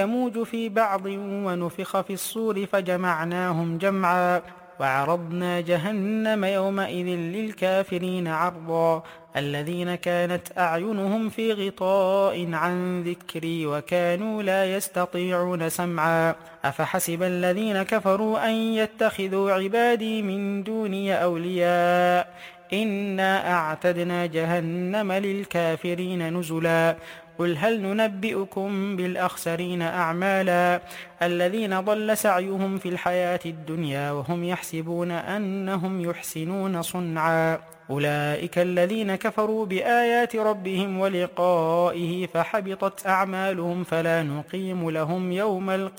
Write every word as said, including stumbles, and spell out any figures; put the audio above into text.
يموج في بعض ونفخ في الصور فجمعناهم جمعا وعرضنا جهنم يومئذ للكافرين عرضا الذين كانت أعينهم في غطاء عن ذكري وكانوا لا يستطيعون سمعا أفحسب الذين كفروا أن يتخذوا عبادي من دوني أولياء إنا أعتدنا جهنم للكافرين نزلا قل هل ننبئكم بالأخسرين أعمالا الذين ضل سعيهم في الحياة الدنيا وهم يحسبون أنهم يحسنون صنعا أولئك الذين كفروا بآيات ربهم ولقائه فحبطت أعمالهم فلا نقيم لهم يوم القيامة